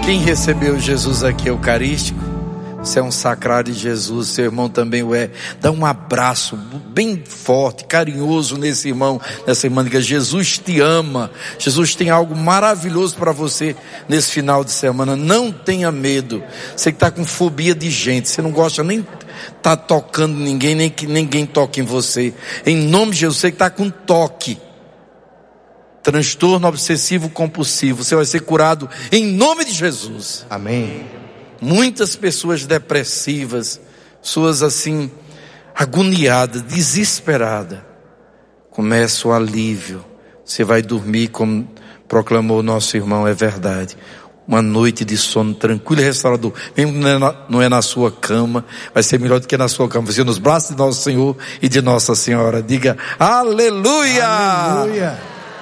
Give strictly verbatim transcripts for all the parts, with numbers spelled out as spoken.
Quem recebeu Jesus aqui eucarístico, você é um sacrário de Jesus, seu irmão também o é. Dá um abraço bem forte, carinhoso nesse irmão, nessa irmã. Diga: Jesus te ama, Jesus tem algo maravilhoso para você nesse final de semana. Não tenha medo. Você que está com fobia de gente, você não gosta nem tá tocando ninguém, nem que ninguém toque em você. Em nome de Jesus, você que está com toque, transtorno obsessivo compulsivo, você vai ser curado em nome de Jesus. Amém. Muitas pessoas depressivas, pessoas assim, agoniadas, desesperadas, começa o alívio. Você vai dormir, como proclamou nosso irmão, é verdade. Uma noite de sono tranquilo e restaurador. Mesmo que não é, na, não é na sua cama, vai ser melhor do que na sua cama. Você nos braços de nosso Senhor e de Nossa Senhora. Diga aleluia! Aleluia!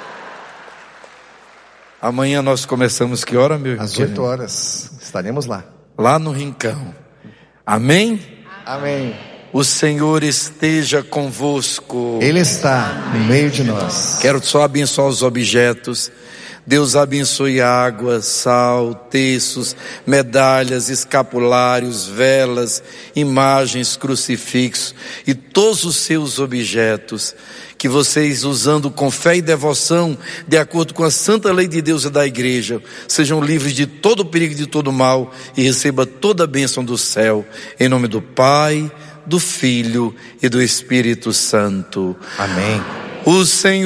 Amanhã nós começamos que hora, meu irmão? Às oito horas. Estaremos lá. Lá no Rincão. Amém? Amém. O Senhor esteja convosco. Ele está no meio de nós. Quero só abençoar os objetos. Deus abençoe água, sal, terços, medalhas, escapulários, velas, imagens, crucifixos e todos os seus objetos. Que vocês, usando com fé e devoção, de acordo com a santa lei de Deus e da igreja, sejam livres de todo perigo e de todo mal e recebam toda a bênção do céu. Em nome do Pai, do Filho e do Espírito Santo. Amém. O Senhor